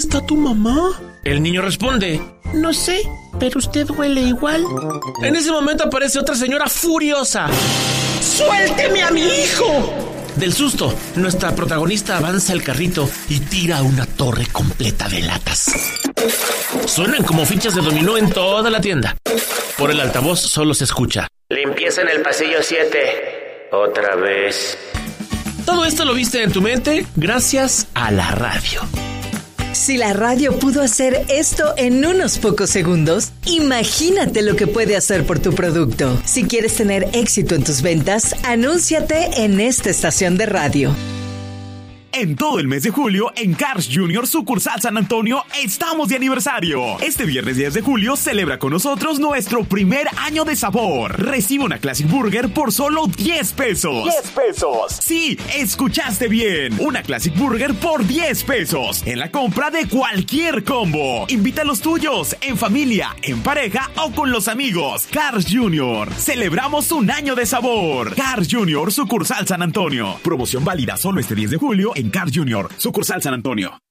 ¿Está tu mamá? El niño responde: No sé, pero usted huele igual. En ese momento aparece otra señora furiosa. ¡Suélteme a mi hijo! Del susto, nuestra protagonista avanza el carrito y tira una torre completa de latas. Suenan como fichas de dominó en toda la tienda. Por el altavoz solo se escucha: limpieza en el pasillo 7. Otra vez. Todo esto lo viste en tu mente gracias a la radio. Si la radio pudo hacer esto en unos pocos segundos, imagínate lo que puede hacer por tu producto. Si quieres tener éxito en tus ventas, anúnciate en esta estación de radio. En todo el mes de julio, en Carl's Jr. sucursal San Antonio, estamos de aniversario. Este viernes 10 de julio, celebra con nosotros nuestro primer año de sabor. Recibe una Classic Burger por solo 10 pesos. ¡10 pesos! Sí, escuchaste bien. Una Classic Burger por 10 pesos. En la compra de cualquier combo. Invita a los tuyos, en familia, en pareja o con los amigos. Carl's Jr. Celebramos un año de sabor. Carl's Jr. sucursal San Antonio. Promoción válida solo este 10 de julio en Carl's Jr. sucursal San Antonio.